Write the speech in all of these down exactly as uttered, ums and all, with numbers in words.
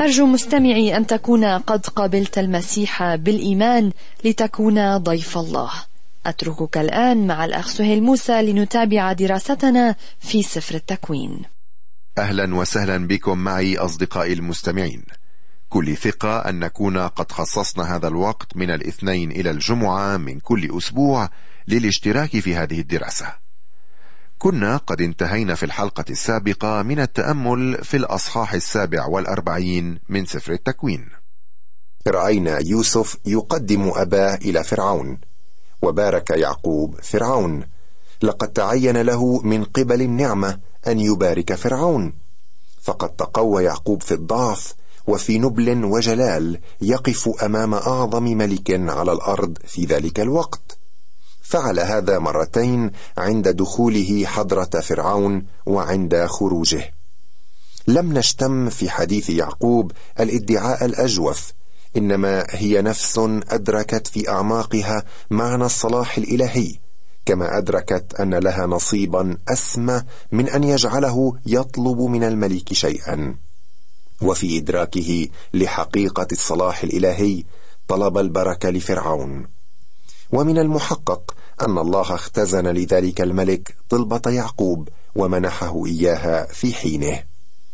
أرجو مستمعي أن تكون قد قابلت المسيح بالإيمان لتكون ضيف الله. أتركك الآن مع الأخ سهيل موسى لنتابع دراستنا في سفر التكوين. أهلا وسهلا بكم معي أصدقائي المستمعين. كل ثقة أن نكون قد خصصنا هذا الوقت من الاثنين إلى الجمعة من كل أسبوع للاشتراك في هذه الدراسة. كنا قد انتهينا في الحلقة السابقة من التأمل في الأصحاح السابع والأربعين من سفر التكوين. رأينا يوسف يقدم أباه إلى فرعون، وبارك يعقوب فرعون. لقد تعين له من قبل النعمة أن يبارك فرعون، فقد تقوى يعقوب في الضعف وفي نبل وجلال يقف أمام أعظم ملك على الأرض في ذلك الوقت. فعل هذا مرتين عند دخوله حضرة فرعون وعند خروجه. لم نشتم في حديث يعقوب الادعاء الأجوف، إنما هي نفس أدركت في أعماقها معنى الصلاح الإلهي، كما أدركت أن لها نصيبا أسمى من أن يجعله يطلب من الملك شيئا. وفي إدراكه لحقيقة الصلاح الإلهي طلب البركة لفرعون. ومن المحقق أن الله اختزن لذلك الملك طلبة يعقوب ومنحه إياها في حينه.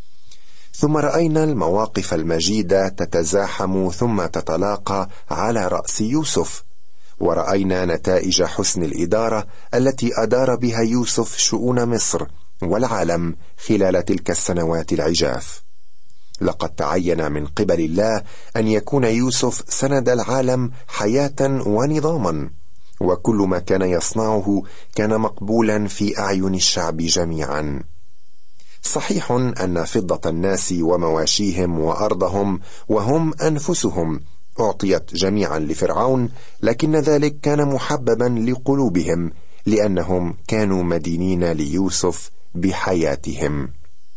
ثم رأينا المواقف المجيدة تتزاحم ثم تتلاقى على رأس يوسف، ورأينا نتائج حسن الإدارة التي أدار بها يوسف شؤون مصر والعالم خلال تلك السنوات العجاف. لقد تعين من قبل الله أن يكون يوسف سند العالم حياة ونظاما، وكل ما كان يصنعه كان مقبولا في أعين الشعب جميعا. صحيح أن فضة الناس ومواشيهم وأرضهم وهم أنفسهم أعطيت جميعا لفرعون، لكن ذلك كان محببا لقلوبهم لأنهم كانوا مدينين ليوسف بحياتهم.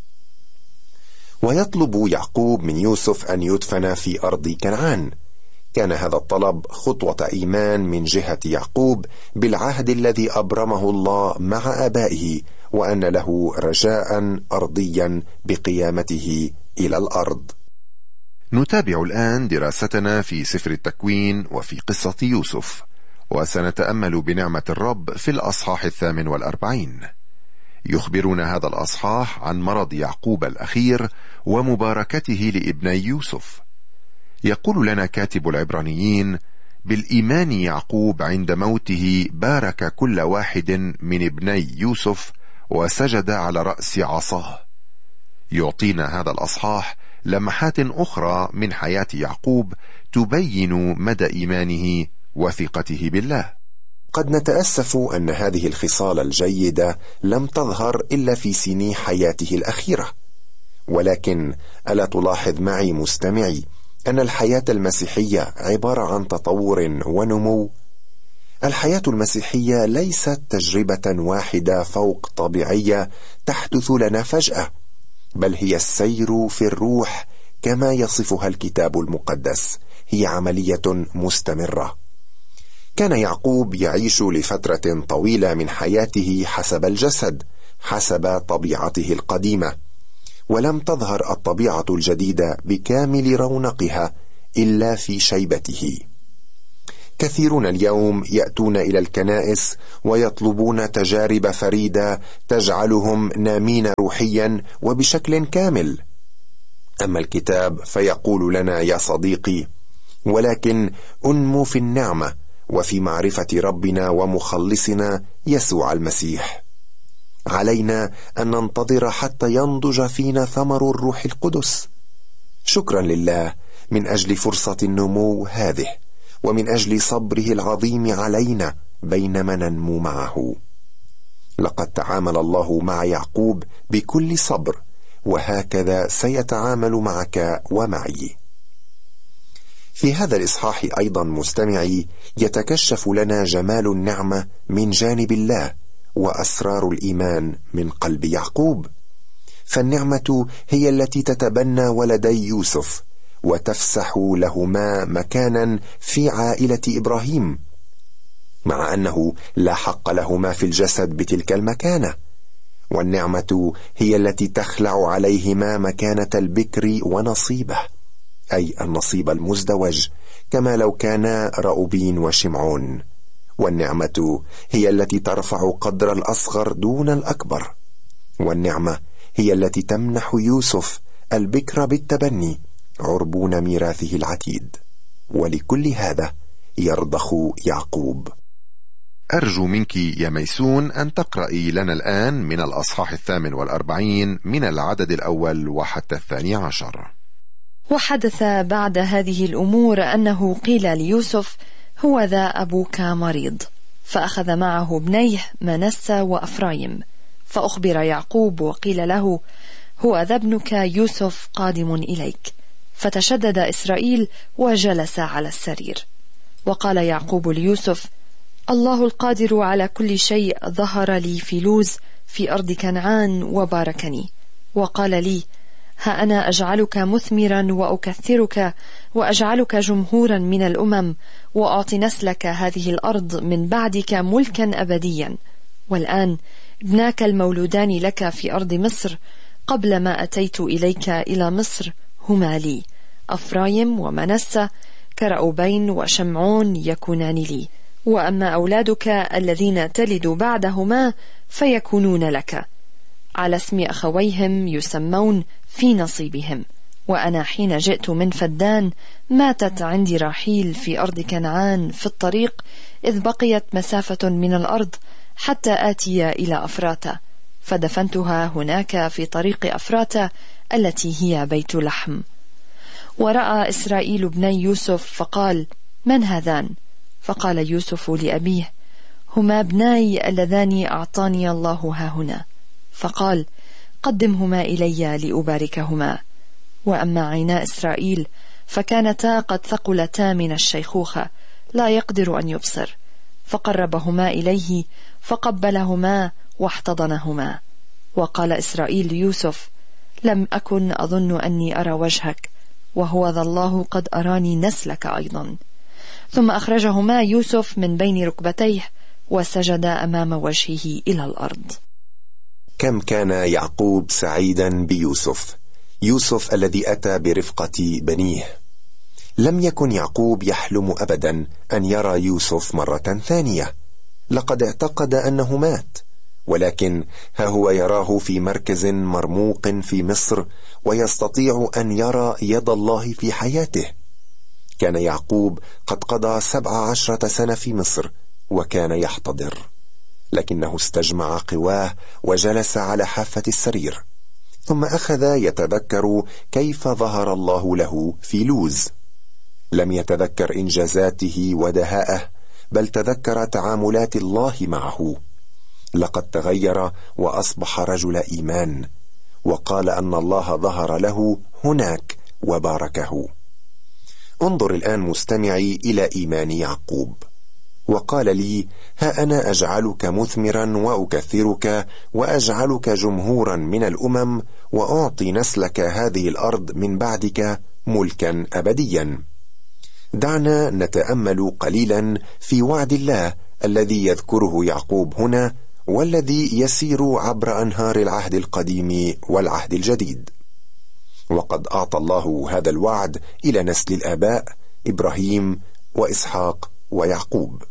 ويطلب يعقوب من يوسف أن يدفن في أرض كنعان. كان هذا الطلب خطوة إيمان من جهة يعقوب بالعهد الذي أبرمه الله مع آبائه، وأن له رجاء أرضيا بقيامته إلى الأرض. نتابع الآن دراستنا في سفر التكوين وفي قصة يوسف، وسنتأمل بنعمة الرب في الأصحاح الثامن والأربعين. يخبرنا هذا الأصحاح عن مرض يعقوب الأخير ومباركته لابني يوسف. يقول لنا كاتب العبرانيين: بالإيمان يعقوب عند موته بارك كل واحد من ابني يوسف وسجد على رأس عصاه. يعطينا هذا الأصحاح لمحات أخرى من حياة يعقوب تبين مدى إيمانه وثقته بالله. قد نتأسف أن هذه الخصال الجيدة لم تظهر إلا في سنين حياته الأخيرة، ولكن ألا تلاحظ معي مستمعي أن الحياة المسيحية عبارة عن تطور ونمو؟ الحياة المسيحية ليست تجربة واحدة فوق طبيعية تحدث لنا فجأة، بل هي السير في الروح كما يصفها الكتاب المقدس. هي عملية مستمرة. كان يعقوب يعيش لفترة طويلة من حياته حسب الجسد، حسب طبيعته القديمة، ولم تظهر الطبيعة الجديدة بكامل رونقها إلا في شيبته. كثيرون اليوم يأتون إلى الكنائس ويطلبون تجارب فريدة تجعلهم نامين روحيا وبشكل كامل. أما الكتاب فيقول لنا يا صديقي: ولكن أنمو في النعمة وفي معرفة ربنا ومخلصنا يسوع المسيح. علينا أن ننتظر حتى ينضج فينا ثمر الروح القدس. شكرا لله من أجل فرصة النمو هذه، ومن أجل صبره العظيم علينا بينما ننمو معه. لقد تعامل الله مع يعقوب بكل صبر، وهكذا سيتعامل معك ومعي. في هذا الإصحاح أيضا مستمعي يتكشف لنا جمال النعمة من جانب الله وأسرار الإيمان من قلب يعقوب. فالنعمة هي التي تتبنى ولدي يوسف وتفسح لهما مكانا في عائلة إبراهيم، مع أنه لا حق لهما في الجسد بتلك المكانة. والنعمة هي التي تخلع عليهما مكانة البكر ونصيبه، أي النصيب المزدوج، كما لو كانا رأوبين وشمعون. والنعمة هي التي ترفع قدر الأصغر دون الأكبر، والنعمة هي التي تمنح يوسف البكر بالتبني عربون ميراثه العتيد. ولكل هذا يرضخ يعقوب. أرجو منك يا ميسون أن تقرأي لنا الآن من الأصحاح الثامن والأربعين من العدد الأول وحتى الثاني عشر. وحدث بعد هذه الأمور أنه قيل ليوسف: هو ذا أبوك مريض، فأخذ معه ابنيه منسى وأفرايم. فأخبر يعقوب وقيل له: هو ذا ابنك يوسف قادم إليك. فتشدد إسرائيل وجلس على السرير. وقال يعقوب ليوسف: الله القادر على كل شيء ظهر لي في لوز في أرض كنعان وباركني، وقال لي: ها أنا أجعلك مثمرا وأكثرك وأجعلك جمهورا من الأمم، وأعطي نسلك هذه الأرض من بعدك ملكا أبديا. والآن ابناك المولودان لك في أرض مصر قبل ما أتيت إليك إلى مصر هما لي، أفرايم ومنسى كرأوبين وشمعون يكونان لي، وأما أولادك الذين تلد بعدهما فيكونون لك، على اسم أخويهم يسمون في نصيبهم. وأنا حين جئت من فدان ماتت عندي راحيل في أرض كنعان في الطريق، إذ بقيت مسافة من الأرض حتى آتي إلى أفراتا، فدفنتها هناك في طريق أفراتا التي هي بيت لحم. ورأى إسرائيل ابني يوسف فقال: من هذان؟ فقال يوسف لأبيه: هما ابناي اللذان أعطاني الله هاهنا. فقال: قدمهما إلي لأباركهما. وأما عينا إسرائيل فكانتا قد ثقلتا من الشيخوخة، لا يقدر أن يبصر، فقربهما إليه فقبلهما واحتضنهما. وقال إسرائيل ليوسف: لم أكن أظن أني أرى وجهك، وهو ذا الله قد أراني نسلك أيضا. ثم أخرجهما يوسف من بين ركبتيه وسجد أمام وجهه إلى الأرض. كم كان يعقوب سعيدا بيوسف، يوسف الذي أتى برفقة بنيه. لم يكن يعقوب يحلم أبدا أن يرى يوسف مرة ثانية، لقد اعتقد أنه مات، ولكن ها هو يراه في مركز مرموق في مصر، ويستطيع أن يرى يد الله في حياته. كان يعقوب قد قضى سبع عشرة سنة في مصر وكان يحتضر، لكنه استجمع قواه وجلس على حافة السرير، ثم أخذ يتذكر كيف ظهر الله له في لوز. لم يتذكر إنجازاته ودهاءه، بل تذكر تعاملات الله معه. لقد تغير وأصبح رجل إيمان، وقال أن الله ظهر له هناك وباركه. انظر الآن مستمعي إلى إيمان يعقوب. وقال لي: ها أنا أجعلك مثمرا وأكثرك وأجعلك جمهورا من الأمم، وأعطي نسلك هذه الأرض من بعدك ملكا أبديا. دعنا نتأمل قليلا في وعد الله الذي يذكره يعقوب هنا، والذي يسير عبر أنهار العهد القديم والعهد الجديد. وقد أعطى الله هذا الوعد إلى نسل الآباء إبراهيم وإسحاق ويعقوب.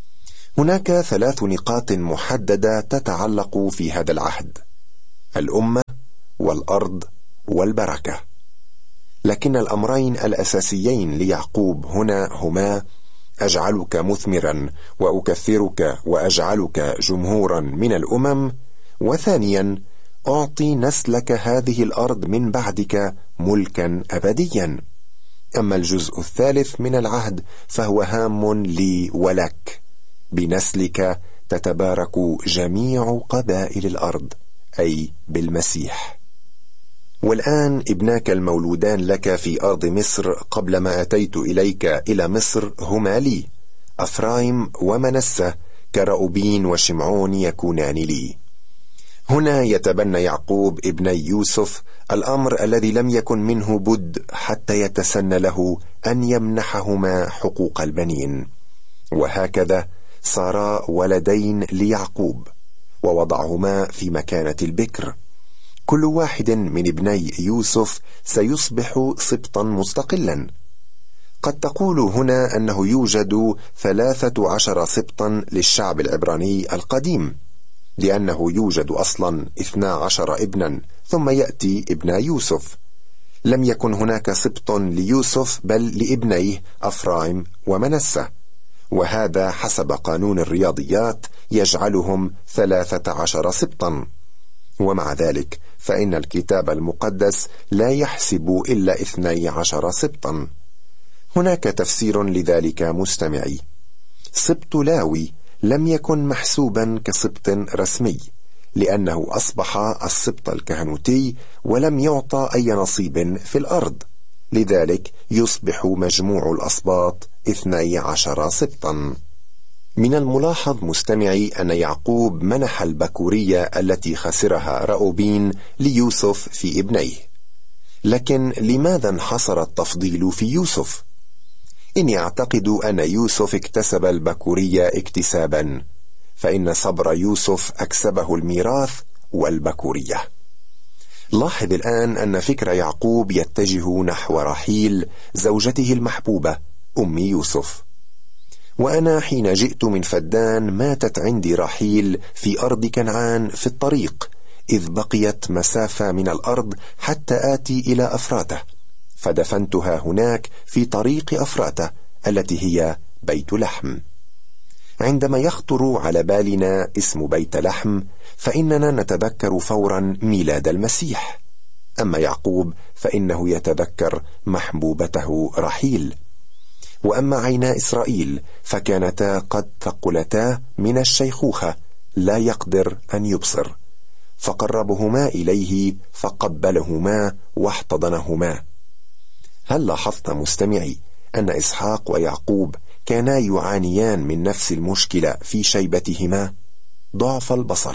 هناك ثلاث نقاط محددة تتعلق في هذا العهد: الأمة والأرض والبركة. لكن الأمرين الأساسيين ليعقوب هنا هما: أجعلك مثمرا وأكثرك وأجعلك جمهورا من الأمم، وثانيا: أعطي نسلك هذه الأرض من بعدك ملكا أبديا. أما الجزء الثالث من العهد فهو هام لي ولك: بنسلك تتبارك جميع قبائل الأرض، أي بالمسيح. والآن ابناك المولودان لك في أرض مصر قبل ما أتيت إليك إلى مصر هما لي، أفرايم ومنسى كرأوبين وشمعون يكونان لي. هنا يتبنى يعقوب ابني يوسف الأمر الذي لم يكن منه بد حتى يتسنى له أن يمنحهما حقوق البنين، وهكذا صارا ولدين ليعقوب، ووضعهما في مكانة البكر. كل واحد من ابني يوسف سيصبح سبطا مستقلا. قد تقول هنا أنه يوجد ثلاثة عشر سبطا للشعب العبراني القديم، لأنه يوجد أصلا اثنا عشر ابنا ثم يأتي ابن يوسف. لم يكن هناك سبط ليوسف بل لابنيه أفرايم ومنسى، وهذا حسب قانون الرياضيات يجعلهم ثلاثة عشر سبطا. ومع ذلك فإن الكتاب المقدس لا يحسب إلا اثني عشر سبطا. هناك تفسير لذلك مستمعي. سبط لاوي لم يكن محسوبا كسبط رسمي، لأنه أصبح السبط الكهنوتي ولم يعطى أي نصيب في الأرض، لذلك يصبح مجموع الأسباط اثني عشر سبطا. من الملاحظ مستمعي أن يعقوب منح البكورية التي خسرها رأوبين ليوسف في ابنيه. لكن لماذا انحصر التفضيل في يوسف؟ إني أعتقد أن يوسف اكتسب البكورية اكتسابا، فإن صبر يوسف أكسبه الميراث والبكورية. لاحظ الآن أن فكر يعقوب يتجه نحو رحيل زوجته المحبوبة أم يوسف. وأنا حين جئت من فدان ماتت عندي رحيل في أرض كنعان في الطريق، إذ بقيت مسافة من الأرض حتى آتي إلى أفراته، فدفنتها هناك في طريق أفراته التي هي بيت لحم. عندما يخطر على بالنا اسم بيت لحم فإننا نتذكر فورا ميلاد المسيح، أما يعقوب فإنه يتذكر محبوبته رحيل. وأما عينا إسرائيل فكانتا قد ثقلتا من الشيخوخة، لا يقدر أن يبصر، فقربهما إليه فقبلهما واحتضنهما. هل لاحظت مستمعي أن إسحاق ويعقوب كانا يعانيان من نفس المشكلة في شيبتهما، ضعف البصر؟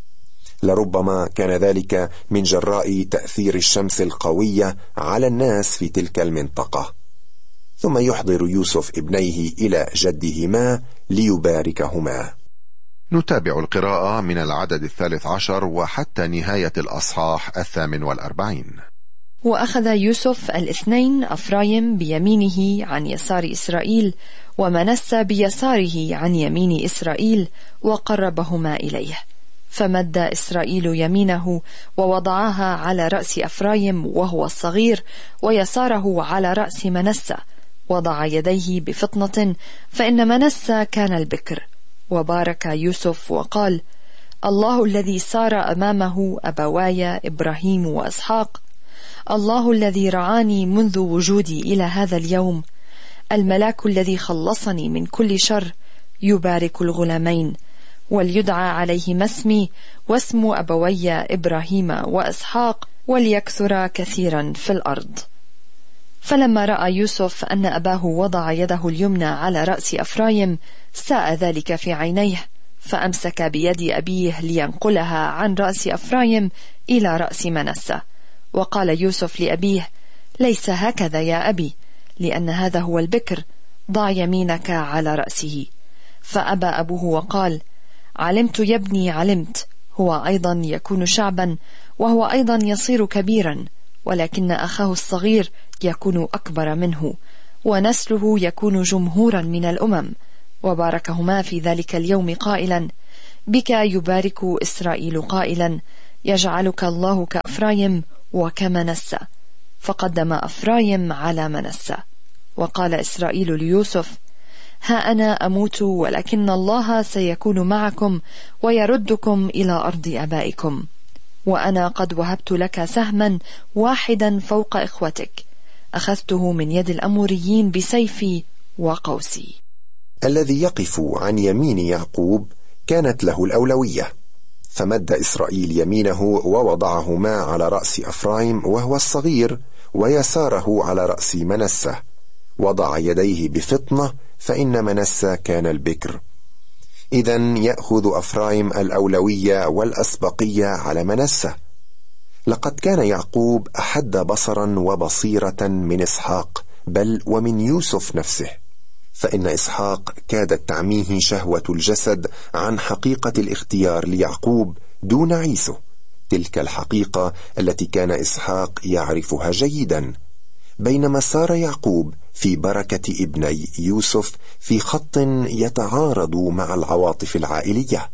لربما كان ذلك من جراء تأثير الشمس القوية على الناس في تلك المنطقة. ثم يحضر يوسف ابنيه إلى جدهما ليباركهما. نتابع القراءة من العدد الثالث عشر وحتى نهاية الأصحاح الثامن والأربعين. وأخذ يوسف الاثنين، أفرايم بيمينه عن يسار إسرائيل ومنسى بيساره عن يمين إسرائيل، وقربهما إليه. فمد إسرائيل يمينه ووضعها على رأس أفرايم وهو الصغير، ويساره على رأس منسى. وضع يديه بفطنة، فإن منسى كان البكر. وبارك يوسف وقال: الله الذي سار أمامه أبواي إبراهيم وإسحاق، الله الذي رعاني منذ وجودي إلى هذا اليوم، الملاك الذي خلصني من كل شر، يبارك الغلامين، وليدعى عليهما اسمي واسم أبوي إبراهيم وإسحاق، وليكثر كثيرا في الأرض. فلما رأى يوسف أن أباه وضع يده اليمنى على رأس أفرايم ساء ذلك في عينيه، فأمسك بيد أبيه لينقلها عن رأس أفرايم إلى رأس منسى. وقال يوسف لأبيه: ليس هكذا يا أبي، لأن هذا هو البكر، ضع يمينك على رأسه. فأبى أبوه وقال: علمت يا ابني، علمت، هو أيضا يكون شعبا، وهو أيضا يصير كبيرا، ولكن أخاه الصغير يكون أكبر منه، ونسله يكون جمهورا من الأمم. وباركهما في ذلك اليوم قائلا: بك يبارك إسرائيل، قائلا: يجعلك الله كأفرايم وكمنسى. فقدم أفرايم على منسى. وقال إسرائيل ليوسف: ها أنا أموت، ولكن الله سيكون معكم ويردكم إلى أرض أبائكم، وأنا قد وهبت لك سهما واحدا فوق إخوتك، أخذته من يد الأموريين بسيفي وقوسي. الذي يقف عن يمين يعقوب كانت له الأولوية، فمد إسرائيل يمينه ووضعهما على رأس أفرايم وهو الصغير، ويساره على رأس منسى. وضع يديه بفطنة، فإن منسى كان البكر. إذن يأخذ أفرايم الأولوية والأسبقية على منسى. لقد كان يعقوب أحد بصرا وبصيرة من إسحاق، بل ومن يوسف نفسه، فإن إسحاق كادت تعميه شهوة الجسد عن حقيقة الاختيار ليعقوب دون عيسو، تلك الحقيقة التي كان إسحاق يعرفها جيدا، بينما سار يعقوب في بركة ابني يوسف في خط يتعارض مع العواطف العائلية.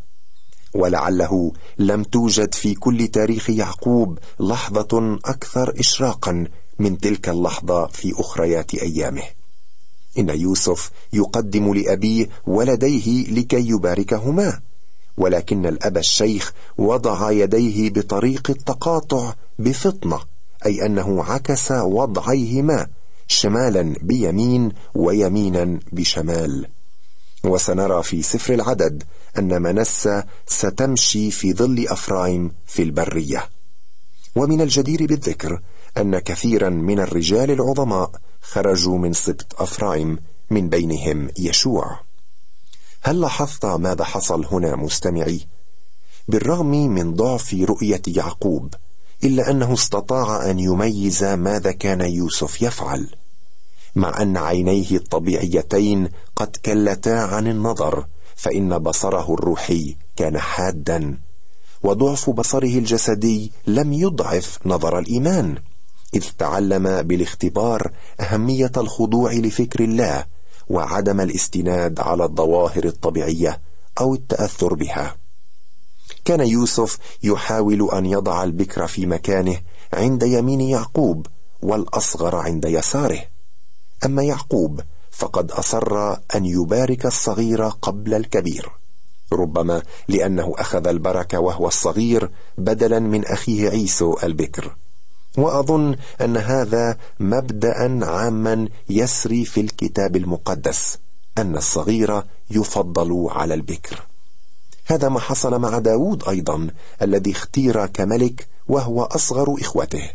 ولعله لم توجد في كل تاريخ يعقوب لحظة أكثر إشراقا من تلك اللحظة في أخريات أيامه. إن يوسف يقدم لأبيه ولديه لكي يباركهما، ولكن الأب الشيخ وضع يديه بطريق التقاطع بفطنة، أي أنه عكس وضعيهما، شمالا بيمين ويمينا بشمال. وسنرى في سفر العدد أن منسى ستمشي في ظل أفرايم في البرية. ومن الجدير بالذكر أن كثيرا من الرجال العظماء خرجوا من سبط أفرايم، من بينهم يشوع. هل لاحظت ماذا حصل هنا مستمعي؟ بالرغم من ضعف رؤية يعقوب، إلا أنه استطاع أن يميز ماذا كان يوسف يفعل. مع أن عينيه الطبيعيتين قد كلتا عن النظر، فإن بصره الروحي كان حادا، وضعف بصره الجسدي لم يضعف نظر الإيمان، إذ تعلم بالاختبار أهمية الخضوع لفكر الله وعدم الاستناد على الظواهر الطبيعية أو التأثر بها. كان يوسف يحاول أن يضع البكر في مكانه عند يمين يعقوب والأصغر عند يساره، أما يعقوب فقد أصر أن يبارك الصغير قبل الكبير، ربما لأنه أخذ البركة وهو الصغير بدلا من أخيه عيسو البكر. وأظن أن هذا مبدأ عاما يسري في الكتاب المقدس، أن الصغير يفضل على البكر. هذا ما حصل مع داود أيضا، الذي اختير كملك وهو أصغر إخوته.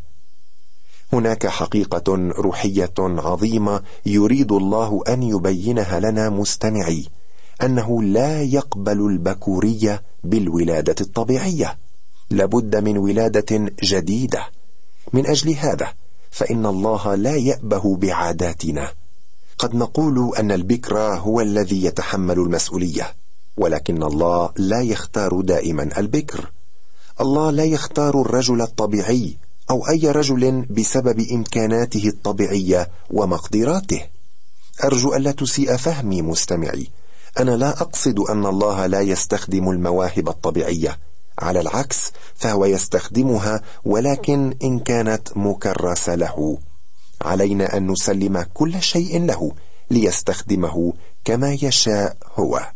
هناك حقيقة روحية عظيمة يريد الله أن يبينها لنا مستمعي، أنه لا يقبل البكورية بالولادة الطبيعية، لابد من ولادة جديدة. من أجل هذا فإن الله لا يأبه بعاداتنا. قد نقول أن البكر هو الذي يتحمل المسؤولية، ولكن الله لا يختار دائما البكر. الله لا يختار الرجل الطبيعي أو أي رجل بسبب إمكاناته الطبيعية ومقدراته. أرجو ألا تسيء فهمي مستمعي، أنا لا أقصد أن الله لا يستخدم المواهب الطبيعية، على العكس فهو يستخدمها، ولكن إن كانت مكرسة له. علينا أن نسلم كل شيء له ليستخدمه كما يشاء هو.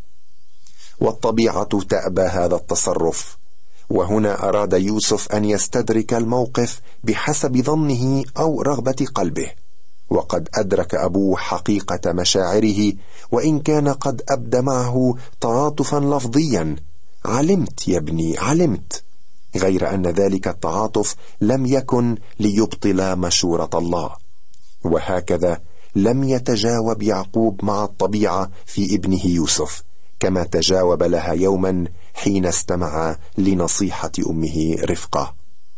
والطبيعة تأبى هذا التصرف، وهنا أراد يوسف أن يستدرك الموقف بحسب ظنه أو رغبة قلبه، وقد أدرك أبوه حقيقة مشاعره، وإن كان قد أبدى معه تعاطفا لفظيا: علمت يا ابني علمت، غير أن ذلك التعاطف لم يكن ليبطل مشورة الله. وهكذا لم يتجاوب يعقوب مع الطبيعة في ابنه يوسف كما تجاوب لها يوما حين استمع لنصيحة أمه رفقة.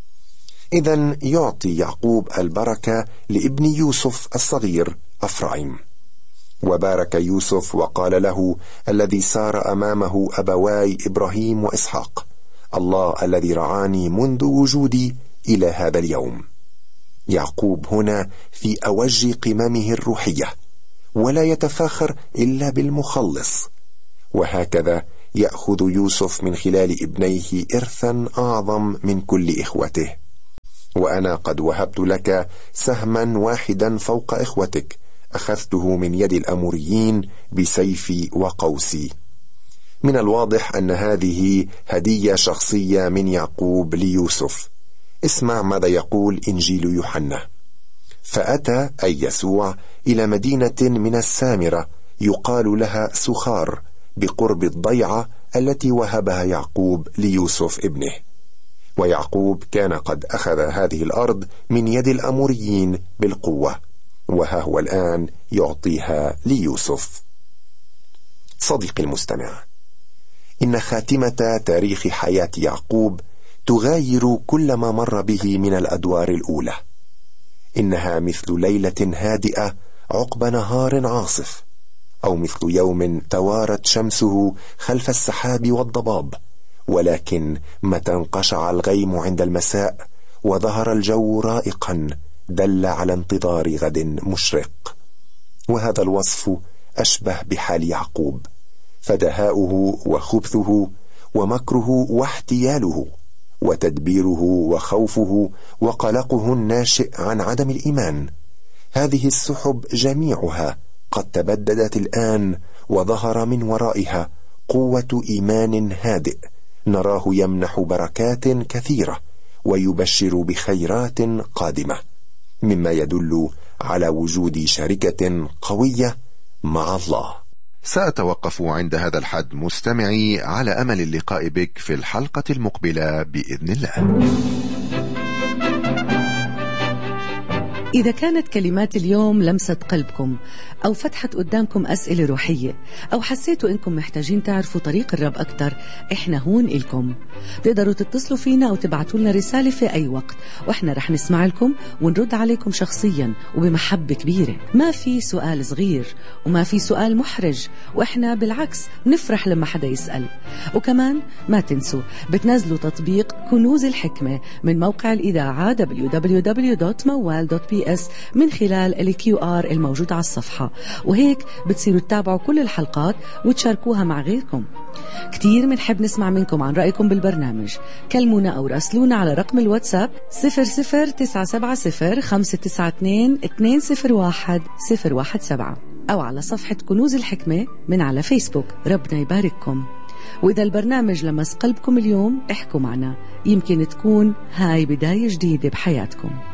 إذن يعطي يعقوب البركة لابن يوسف الصغير أفرايم. وبارك يوسف وقال له الذي سار أمامه أبواي إبراهيم وإسحاق: الله الذي رعاني منذ وجودي إلى هذا اليوم. يعقوب هنا في أوج قممه الروحية، ولا يتفاخر إلا بالمخلص. وهكذا يأخذ يوسف من خلال ابنيه إرثا أعظم من كل إخوته. وأنا قد وهبت لك سهما واحدا فوق إخوتك، أخذته من يد الأموريين بسيفي وقوسي. من الواضح أن هذه هدية شخصية من يعقوب ليوسف. اسمع ماذا يقول إنجيل يوحنا: فأتى أي يسوع إلى مدينة من السامرة يقال لها سخار، بقرب الضيعة التي وهبها يعقوب ليوسف ابنه. ويعقوب كان قد أخذ هذه الأرض من يد الأموريين بالقوة، وها هو الآن يعطيها ليوسف. صديقي المستمع، إن خاتمة تاريخ حياة يعقوب تغاير كل ما مر به من الأدوار الأولى. إنها مثل ليلة هادئة عقب نهار عاصف، أو مثل يوم توارت شمسه خلف السحاب والضباب، ولكن متى انقشع الغيم عند المساء وظهر الجو رائقا دل على انتظار غد مشرق. وهذا الوصف أشبه بحال يعقوب، فدهاؤه وخبثه ومكره واحتياله وتدبيره وخوفه وقلقه الناشئ عن عدم الإيمان، هذه السحب جميعها قد تبددت الآن، وظهر من ورائها قوة إيمان هادئ نراه يمنح بركات كثيرة ويبشر بخيرات قادمة، مما يدل على وجود شركة قوية مع الله. سأتوقف عند هذا الحد مستمعي، على أمل اللقاء بك في الحلقة المقبلة بإذن الله. إذا كانت كلمات اليوم لمست قلبكم أو فتحت قدامكم أسئلة روحية أو حسيتوا إنكم محتاجين تعرفوا طريق الرب أكتر، إحنا هون إلكم. تقدروا تتصلوا فينا أو تبعتوا لنا رسالة في أي وقت، وإحنا رح نسمع لكم ونرد عليكم شخصيا وبمحبة كبيرة. ما في سؤال صغير وما في سؤال محرج، وإحنا بالعكس نفرح لما حدا يسأل. وكمان ما تنسوا بتنزلوا تطبيق كنوز الحكمة من موقع الإذاعة دبليو دبليو دبليو دوت موال دوت بي اس من خلال الكيو آر الموجود على الصفحة، وهيك بتصيروا تتابعوا كل الحلقات وتشاركوها مع غيركم. كتير منحب نسمع منكم عن رأيكم بالبرنامج. كلمونا أو راسلونا على رقم الواتساب صفر صفر تسعة سبعة صفر خمسة تسعة اثنين اثنين صفر واحد صفر واحد سبعة أو على صفحة كنوز الحكمة من على فيسبوك. ربنا يبارككم. وإذا البرنامج لمس قلبكم اليوم احكوا معنا، يمكن تكون هاي بداية جديدة بحياتكم.